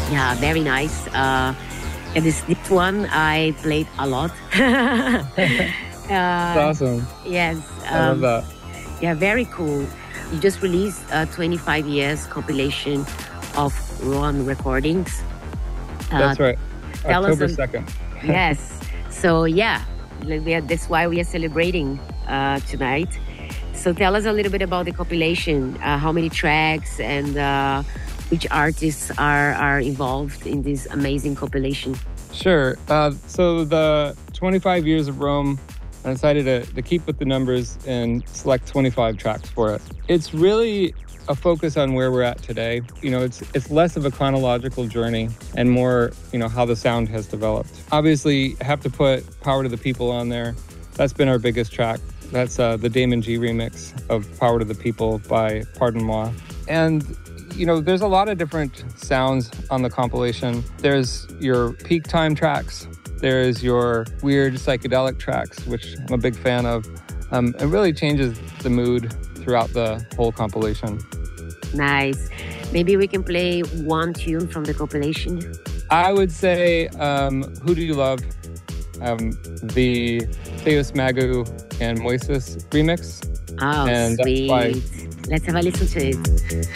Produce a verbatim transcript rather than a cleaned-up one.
Yeah, very nice. Uh, and this, this one I played a lot. uh, That's awesome. Yes. Um, I love that. Yeah, very cool. You just released a twenty-five years compilation of Rohan recordings. Uh, That's right. October second. Yes. So yeah, we are, that's why we are celebrating uh, tonight. So tell us a little bit about the compilation. Uh, how many tracks and uh, which artists are, are involved in this amazing compilation? Sure. Uh, so the twenty-five years of Rome, I decided to, to keep with the numbers and select twenty-five tracks for it. It's really a focus on where we're at today. You know, it's it's less of a chronological journey and more, you know, how the sound has developed. Obviously, I have to put Power to the People on there. That's been our biggest track. That's uh, the Damon G remix of Power to the People by Pardon Moi. And, you know, there's a lot of different sounds on the compilation. There's your peak time tracks. There's your weird psychedelic tracks, which I'm a big fan of. Um, it really changes the mood throughout the whole compilation. Nice. Maybe we can play one tune from the compilation. I would say um, Who Do You Love? Um, the Theos Magu and Moises remix. Oh, and sweet. By... Let's have a listen to it.